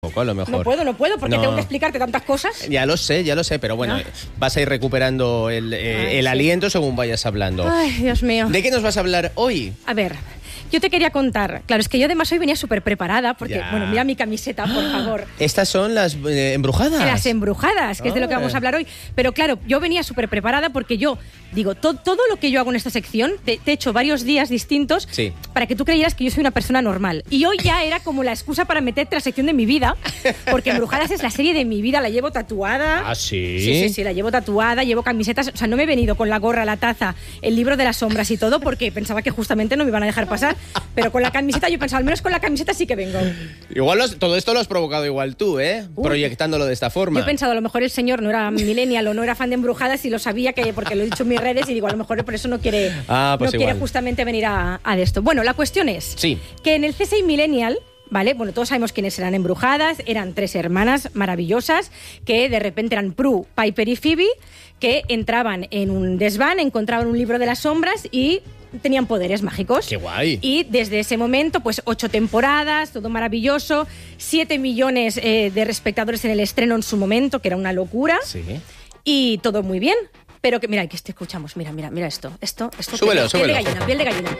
poco, a lo mejor. No puedo, porque tengo que explicarte tantas cosas. Ya lo sé, pero bueno, vas a ir recuperando el aliento según vayas hablando. Ay, Dios mío. ¿De qué nos vas a hablar hoy? A ver, yo te quería contar. Claro, es que yo además hoy venía súper preparada, porque, bueno, mira mi camiseta, por favor. Estas son las embrujadas. Las embrujadas, que es de lo que vamos a hablar hoy. Pero claro, yo venía súper preparada porque yo digo, todo lo que yo hago en esta sección, te he hecho varios días distintos para que tú creyeras que yo soy una persona normal. Y hoy ya era como la excusa para meterte la sección de mi vida, porque Embrujadas es la serie de mi vida, la llevo tatuada. ¿Ah, sí? Sí, la llevo tatuada, llevo camisetas. O sea, no me he venido con la gorra, la taza, el libro de las sombras y todo, porque pensaba que justamente no me iban a dejar pasar. Pero con la camiseta, yo pensaba, al menos con la camiseta sí que vengo. Igual todo esto lo has provocado igual tú, proyectándolo de esta forma. Yo he pensado, a lo mejor el señor no era millennial o no era fan de Embrujadas y lo sabía, porque lo he dicho en mis redes, y digo, a lo mejor por eso no quiere, quiere justamente venir a esto. Bueno, la cuestión es que en el C6 Millennial, ¿vale? Bueno, todos sabemos quiénes eran Embrujadas, eran 3 hermanas maravillosas que de repente eran Prue, Piper y Phoebe, que entraban en un desván, encontraban un libro de las sombras y tenían poderes mágicos. ¡Qué guay! Y desde ese momento, pues 8 temporadas, todo maravilloso, 7 millones de espectadores en el estreno en su momento, que era una locura. Sí. Y todo muy bien. Pero que, mira, que escuchamos, mira esto. Súbelo. Piel de gallina.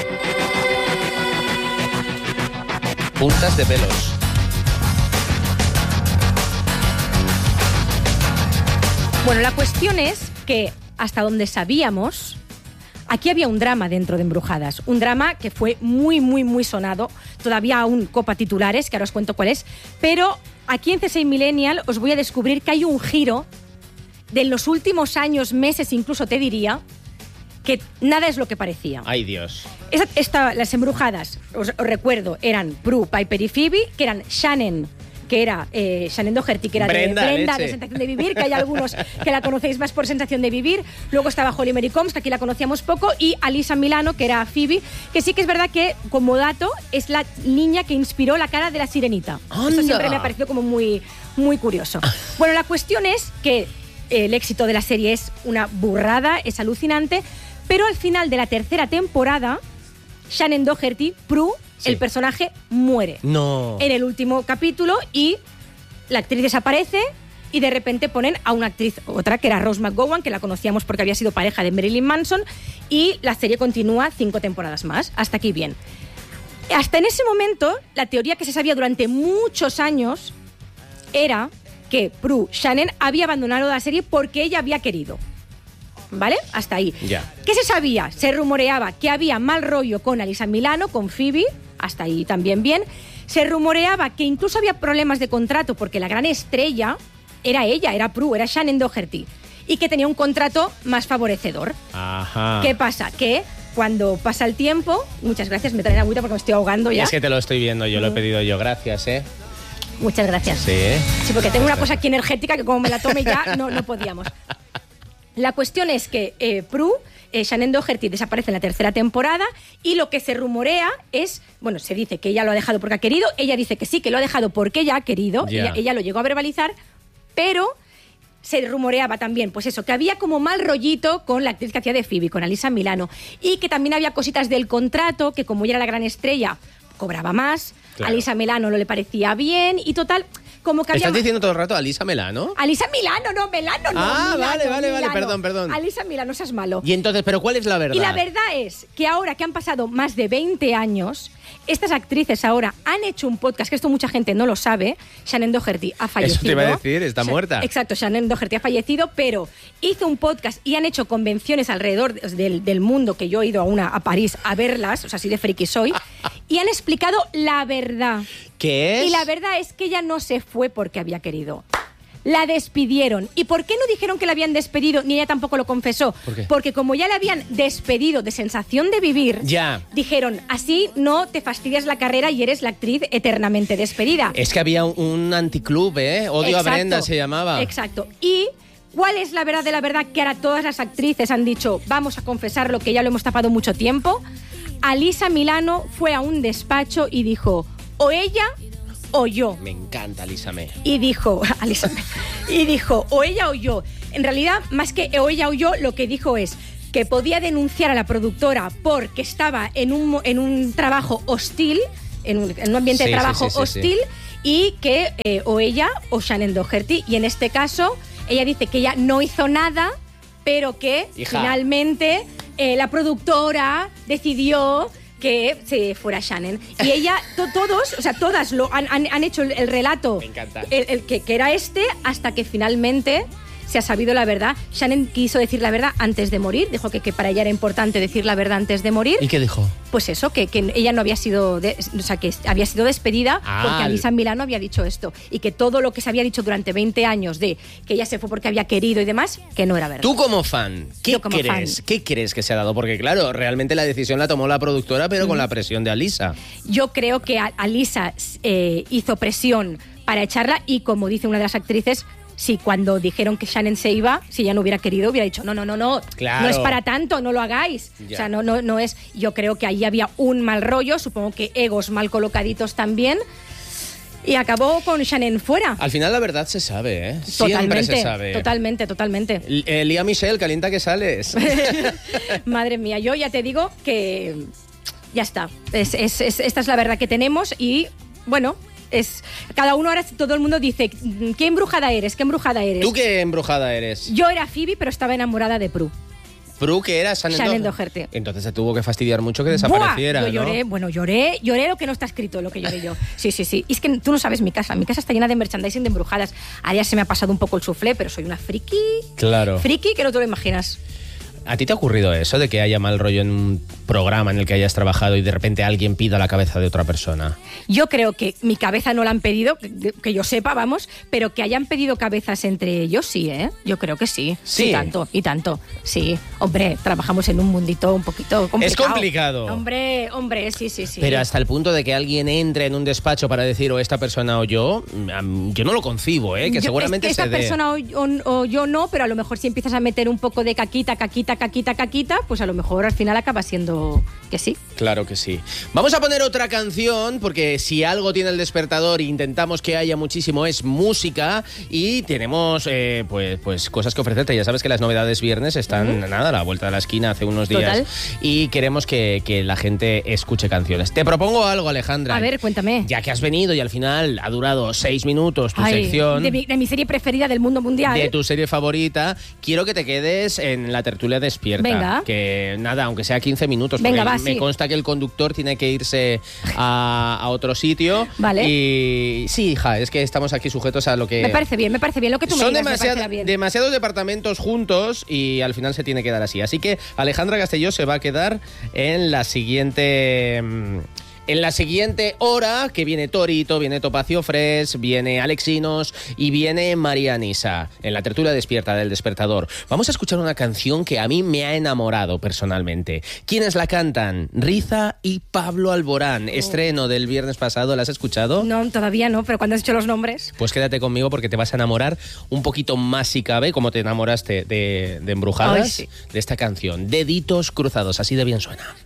Puntas de pelos. Bueno, la cuestión es que, hasta donde sabíamos, aquí había un drama dentro de Embrujadas. Un drama que fue muy, muy, muy sonado. Todavía aún copa titulares, que ahora os cuento cuál es. Pero aquí en C6 Millennial os voy a descubrir que hay un giro de los últimos años, meses, incluso te diría, que nada es lo que parecía. ¡Ay, Dios! Las Embrujadas, os recuerdo, eran Prue, Piper y Phoebe, que eran Shannon, que era Shannon Doherty, que era Brenda, de Sensación de Vivir, que hay algunos que la conocéis más por Sensación de Vivir. Luego estaba Holly Mary Combs, que aquí la conocíamos poco, y Alyssa Milano, que era Phoebe, que sí que es verdad que, como dato, es la niña que inspiró la cara de la Sirenita. ¡Anda! Esto siempre me ha parecido como muy, muy curioso. Bueno, la cuestión es que el éxito de la serie es una burrada, es alucinante, pero al final de la tercera temporada, Shannon Doherty, Prue, el personaje, muere. No. En el último capítulo, y la actriz desaparece y de repente ponen a una actriz, otra, que era Rose McGowan, que la conocíamos porque había sido pareja de Marilyn Manson, y la serie continúa 5 temporadas más. Hasta aquí bien. Hasta en ese momento, la teoría que se sabía durante muchos años era que Prue, Shannon, había abandonado la serie porque ella había querido. ¿Vale? Hasta ahí. Ya. ¿Qué se sabía? Se rumoreaba que había mal rollo con Alyssa Milano, con Phoebe, hasta ahí también bien. Se rumoreaba que incluso había problemas de contrato porque la gran estrella era ella, era Prue, era Shannon Doherty, y que tenía un contrato más favorecedor. Ajá. ¿Qué pasa? Que cuando pasa el tiempo... Muchas gracias, me traen agüita porque me estoy ahogando ya. Es que te lo estoy viendo, yo lo he pedido yo, gracias, Muchas gracias. Sí. Sí, porque tengo una cosa aquí energética que como me la tome ya no podíamos. La cuestión es que Prue, Shannon Doherty, desaparece en la tercera temporada, y lo que se rumorea es, bueno, se dice que ella lo ha dejado porque ha querido, ella dice que sí, que lo ha dejado porque ella ha querido, ella lo llegó a verbalizar, pero se rumoreaba también, pues eso, que había como mal rollito con la actriz que hacía de Phoebe, con Alyssa Milano, y que también había cositas del contrato, que como ella era la gran estrella, cobraba más, a Alyssa Milano no le parecía bien, y total... Como que ¿Estás diciendo todo el rato Alyssa Milano? Alyssa Milano, no, Milano no. Ah, Milano, vale, perdón. Alyssa Milano, seas malo. Y entonces, ¿pero cuál es la verdad? Y la verdad es que ahora que han pasado más de 20 años, estas actrices ahora han hecho un podcast, que esto mucha gente no lo sabe. Shannon Doherty ha fallecido. Eso te iba a decir, está muerta. Exacto, Shannon Doherty ha fallecido, pero hizo un podcast y han hecho convenciones alrededor del mundo, que yo he ido a París a verlas, o sea, así de friki soy, y han explicado la verdad. ¿Qué es? Y la verdad es que ella no se fue porque había querido. La despidieron. ¿Y por qué no dijeron que la habían despedido? Ni ella tampoco lo confesó. ¿Por qué? Porque como ya la habían despedido de Sensación de Vivir, dijeron, así no te fastidias la carrera y eres la actriz eternamente despedida. Es que había un anticlub, Odio a Brenda se llamaba. Exacto. Y... ¿cuál es la verdad de la verdad? Que ahora todas las actrices han dicho, vamos a confesar lo que ya lo hemos tapado mucho tiempo. Alyssa Milano fue a un despacho y dijo, o ella o yo. Me encanta Alyssa Me. Y dijo, o ella o yo. En realidad, más que o ella o yo, lo que dijo es que podía denunciar a la productora porque estaba en un trabajo hostil, en un ambiente de trabajo hostil, y que o ella o Shannen Doherty, y en este caso ella dice que ella no hizo nada, pero que finalmente la productora decidió que se fuera Shannen. Y ella, todas han hecho el relato, me encanta, que era hasta que finalmente se ha sabido la verdad. Shannen quiso decir la verdad antes de morir, dijo que para ella era importante decir la verdad antes de morir. ¿Y qué dijo? Pues eso, que ella no había sido, que había sido despedida porque Alyssa Milano había dicho esto, y que todo lo que se había dicho durante 20 años de que ella se fue porque había querido y demás, que no era verdad. Tú como fan, ¿qué crees que se ha dado? Porque claro, realmente la decisión la tomó la productora, pero con la presión de Alyssa. Yo creo que Alyssa hizo presión para echarla, y como dice una de las actrices, si cuando dijeron que Shannen se iba, si ella no hubiera querido, hubiera dicho no, claro, no es para tanto, no lo hagáis. Ya. O sea, no es. Yo creo que ahí había un mal rollo, supongo que egos mal colocaditos también, y acabó con Shannen fuera. Al final la verdad se sabe, ¿eh? Totalmente, siempre se sabe. Totalmente. Lía Michelle, calienta que sales. Madre mía, yo ya te digo que ya está. Esta es la verdad que tenemos, y bueno, cada uno ahora, todo el mundo dice, ¿qué embrujada eres? ¿Qué embrujada eres? ¿Tú qué embrujada eres? Yo era Phoebe, pero estaba enamorada de Prue. ¿Prue que era? Shannen Doherty. Entonces se tuvo que fastidiar mucho que desapareciera. Yo lloré, ¿no? Lloré lo que no está escrito, lo que lloré yo. Sí. Y es que tú no sabes mi casa está llena de merchandising de embrujadas. A ella se me ha pasado un poco el soufflé, pero soy una friki. Claro. Friki que no te lo imaginas. ¿A ti te ha ocurrido eso de que haya mal rollo en un programa en el que hayas trabajado y de repente alguien pida la cabeza de otra persona? Yo creo que mi cabeza no la han pedido, que yo sepa, vamos, pero que hayan pedido cabezas entre ellos, sí, ¿eh? Yo creo que sí. Sí. Y tanto. Sí. Hombre, trabajamos en un mundito un poquito complicado. Es complicado. Hombre, sí. Pero hasta el punto de que alguien entre en un despacho para decir o esta persona o yo no lo concibo, ¿eh? Que seguramente esta persona o yo no, pero a lo mejor si empiezas a meter un poco de caquita, pues a lo mejor al final acaba siendo que sí. Claro que sí. Vamos a poner otra canción, porque si algo tiene El Despertador e intentamos que haya muchísimo es música, y tenemos pues cosas que ofrecerte. Ya sabes que las novedades viernes están a la vuelta de la esquina hace unos días. Total. Y queremos que la gente escuche canciones. Te propongo algo, Alejandra. A ver, cuéntame. Ya que has venido y al final ha durado 6 minutos tu sección. De mi serie preferida del mundo mundial. De tu serie favorita. Quiero que te quedes en la tertulia Despierta. Venga. Que nada, aunque sea 15 minutos. Venga, me consta que el conductor tiene que irse a otro sitio. Vale. Y sí, hija, es que estamos aquí sujetos a lo que... Me parece bien lo que tú me digas. Son demasiados departamentos juntos y al final se tiene que dar así. Así que Alejandra Castelló se va a quedar en la siguiente hora, que viene Torito, viene Topacio Fresh, viene Alexinos y viene María Nisa en la tertulia Despierta del Despertador. Vamos a escuchar una canción que a mí me ha enamorado personalmente. ¿Quiénes la cantan? Riza y Pablo Alborán. Estreno del viernes pasado, ¿la has escuchado? No, todavía no, pero cuando has hecho los nombres... Pues quédate conmigo porque te vas a enamorar un poquito más si cabe, como te enamoraste de Embrujadas. Ay, sí. De esta canción. Deditos cruzados, así de bien suena.